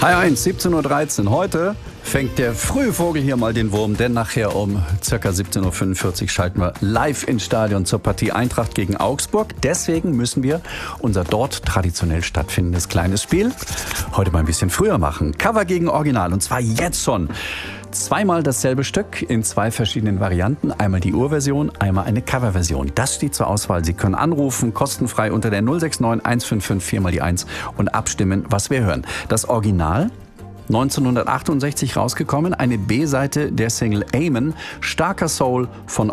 H1, 17:13 Uhr. Heute fängt der frühe Vogel hier mal den Wurm, denn nachher um ca. 17:45 Uhr schalten wir live ins Stadion zur Partie Eintracht gegen Augsburg. Deswegen müssen wir unser dort traditionell stattfindendes kleines Spiel heute mal ein bisschen früher machen. Cover gegen Original, und zwar jetzt schon. Zweimal dasselbe Stück in zwei verschiedenen Varianten. Einmal die Urversion, einmal eine Coverversion. Das steht zur Auswahl. Sie können anrufen, kostenfrei unter der 069 155 4 mal die 1 und abstimmen, was wir hören. Das Original, 1968 rausgekommen, eine B-Seite der Single Amen, starker Soul von